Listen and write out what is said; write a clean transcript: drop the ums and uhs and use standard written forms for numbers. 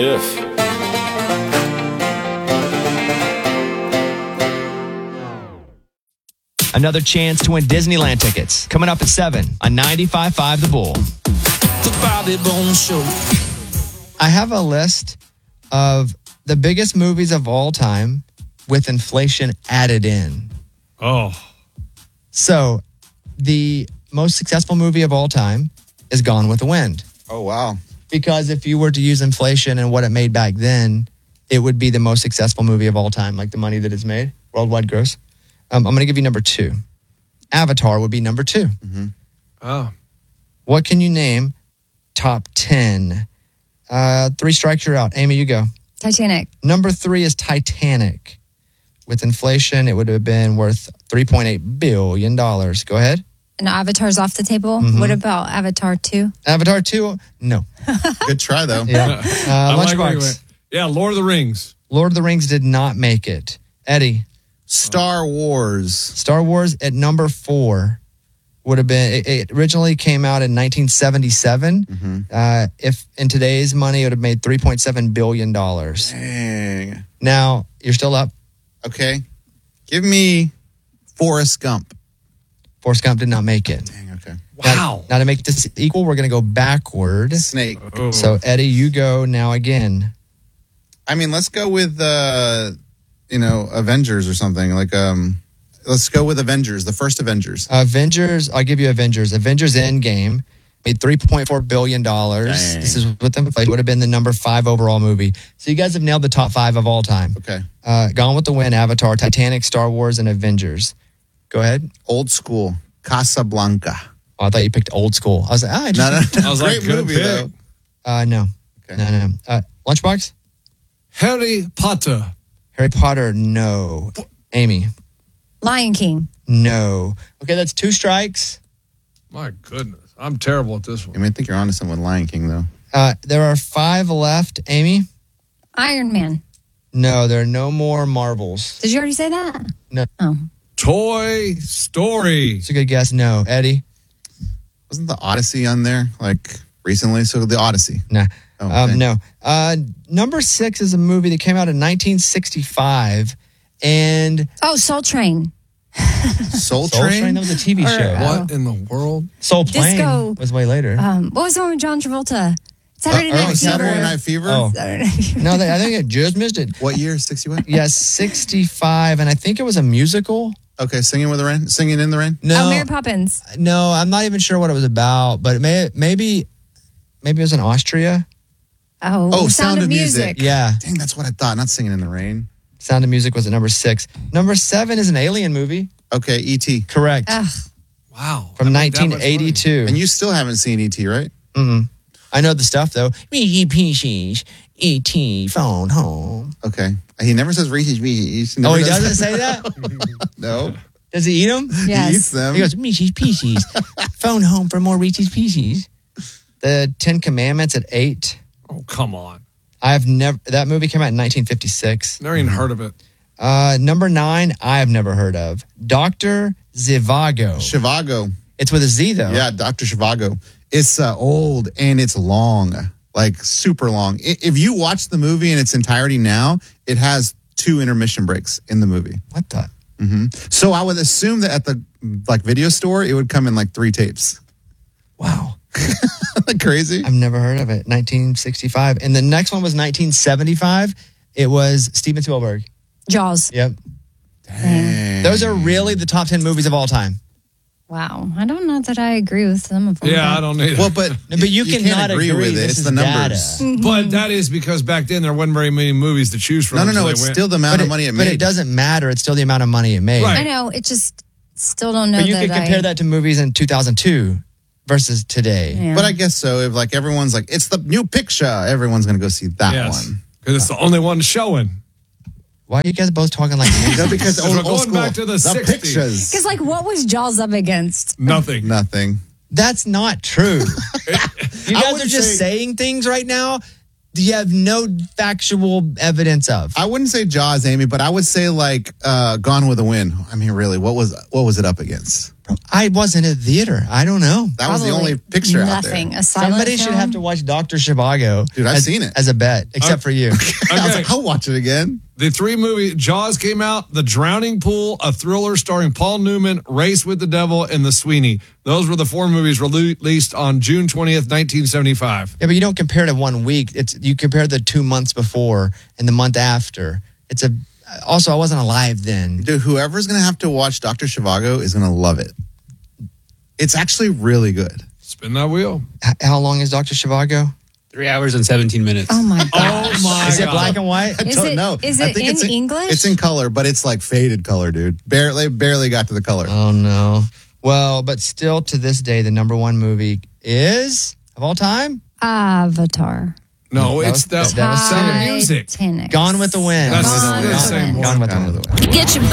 if. Another chance to win Disneyland tickets. Coming up at 7 on 95.5 The Bull. The Bobby Bones Show. I have a list of the biggest movies of all time with inflation added in. Oh. So, the most successful movie of all time is Gone with the Wind. Oh, wow. Because if you were to use inflation and what it made back then, it would be the most successful movie of all time, like the money that it's made, worldwide gross. I'm going to give you number 2. Avatar would be number 2. Mm-hmm. Oh. What can you name top 10? 3 strikes, you're out. Amy, you go. Titanic. Number 3 is Titanic. With inflation, it would have been worth $3.8 billion. Go ahead. And Avatar's off the table. Mm-hmm. What about Avatar 2? Avatar 2? No. Good try, though. Yeah. I like where you Lunchbox. went. Yeah, Lord of the Rings. Lord of the Rings did not make it. Eddie. Star Wars. Star Wars at number 4 would have been, it originally came out in 1977. Mm-hmm. If in today's money, it would have made $3.7 billion. Dang. Now, you're still up. Okay. Give me Forrest Gump. Forrest Gump did not make it. Dang, okay. Wow. Now to make this equal, we're going to go backward. Snake. Oh. So, Eddie, you go now again. I mean, let's go with, Avengers or something. Let's go with Avengers, the first Avengers. Avengers, I'll give you Avengers. Avengers Endgame made $3.4 billion. Dang. This is with inflation. Would have been the number 5 overall movie. So you guys have nailed the top 5 of all time. Okay. Gone with the Wind, Avatar, Titanic, Star Wars, and Avengers. Go ahead. Old school. Casablanca. Oh, I thought you picked old school. I was like, No. I was like, Great good movie, pick. though. No. Okay. No. Lunchbox? Harry Potter. Harry Potter, no. Amy? Lion King. No. Okay, that's 2 strikes. My goodness. I'm terrible at this one. I think you're onto someone with Lion King, though. There are 5 left. Amy? Iron Man. No, there are no more marbles. Did you already say that? No. Oh. Toy Story. It's a good guess. No. Eddie? Wasn't the Odyssey on there, recently? So the Odyssey. Nah. Oh, okay. No. Number 6 is a movie that came out in 1965. And Oh, Soul Train. Soul Soul Train? Train, that was a TV show. What in the world? Soul Plane Disco. was way later. What was the one with John Travolta? Saturday Night Fever. Saturday Night Fever? Oh. Saturday Night Fever. No, I think I just missed it. What year? 61? Yes, 65. And I think it was a musical. Okay, Singing in the Rain? No, Mary Poppins. no, I'm not even sure what it was about. But maybe it was in Austria. Oh, Sound of Music. Yeah. Dang, that's what I thought. Not Singing in the Rain. Sound of Music was at number 6. Number 7 is an alien movie. Okay, E.T. Correct. Ugh. Wow. From I made that much money. 1982. And you still haven't seen E.T., right? I know the stuff, though. E.T. phone home. Okay. He never says Reese's Pieces. Oh, he doesn't say that? No. Does he eat them? Yes. He eats them. He goes, Reese's Pieces. Phone home for more Reese's Pieces. The 10 Commandments at 8. Oh, come on. That movie came out in 1956. Never even heard of it. Number 9, I have never heard of. Dr. Zhivago. Zhivago. It's with a Z, though. Yeah, Dr. Zhivago. It's old and it's long, super long. If you watch the movie in its entirety now, it has 2 intermission breaks in the movie. What the? So I would assume that at the video store, it would come in 3 tapes. Wow. Isn't that crazy? I've never heard of it. 1965. And the next one was 1975. It was Steven Spielberg. Jaws. Yep. Dang. Those are really the top 10 movies of all time. Wow. I don't know that I agree with some of them. Yeah, I don't either. Well, but you cannot can't agree with it. This It's is the numbers. data. But that is because back then there wasn't very many movies to choose from. No. so they It's went- still the amount of money it made. But it doesn't matter. It's still the amount of money it made. Right. I know. It just still don't know But you that could compare that to movies in 2002 versus today. Yeah. But I guess so. If everyone's it's the new picture, everyone's going to go see that Yes. one. Because it's the only one showing. Why are you guys both talking like No, because We're old going school. back to the 60s. pictures. Because, what was Jaws up against? Nothing. Nothing. That's not true. You guys are wouldn't just say- saying things right now you have no factual evidence of. I wouldn't say Jaws, Amy, but I would say like Gone with the Wind. I mean, really, what was it up against? I wasn't at the theater. I don't know. That was the Probably only picture out there. nothing. A silent Somebody should film? have to watch Dr. Zhivago. Dude, I've seen it. as a bet, except for you. I was Okay. like, I'll watch it again. The 3 movies, Jaws came out, The Drowning Pool, a thriller starring Paul Newman, Race with the Devil, and The Sweeney. Those were the 4 movies released on June 20th, 1975. Yeah, but you don't compare to 1 week. You compare the 2 months before and the month after. Also, I wasn't alive then. Dude, whoever's going to have to watch Dr. Zhivago is going to love it. It's actually really good. Spin that wheel. How long is Dr. Zhivago? 3 hours and 17 minutes. Oh my Oh gosh. my Is it God. black and white? Is Don't it- know. is I it think in English? It's in color, but it's like faded color, dude. Barely got to the color. Oh, no. Well, but still to this day, the number 1 movie is, of all time, Avatar. No, That it's was- the that was Sound of Music. Titanic. Gone with the Wind. That's Gone the with same the one. Gone with the Wind. Get your